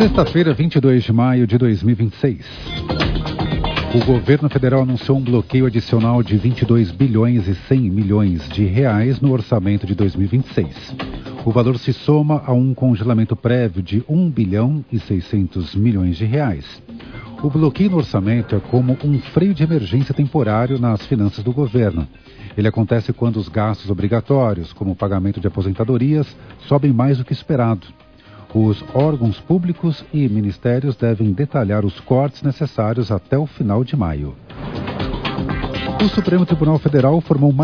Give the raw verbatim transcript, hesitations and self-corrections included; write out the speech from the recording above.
Sexta-feira, vinte e dois de maio de dois mil e vinte e seis. O governo federal anunciou um bloqueio adicional de vinte e dois bilhões e cem milhões de reais no orçamento de dois mil e vinte e seis. O valor se soma a um congelamento prévio de um bilhão e seiscentos milhões de reais. O bloqueio no orçamento é como um freio de emergência temporário nas finanças do governo. Ele acontece quando os gastos obrigatórios, como o pagamento de aposentadorias, sobem mais do que esperado. Os órgãos públicos e ministérios devem detalhar os cortes necessários até o final de maio. O Supremo Tribunal Federal formou mais